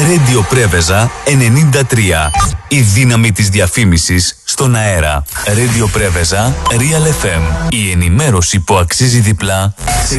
Radio Πρέβεζα 93. Η δύναμη της διαφήμισης στον αέρα. Radio Πρέβεζα Real FM. Η ενημέρωση που αξίζει διπλά.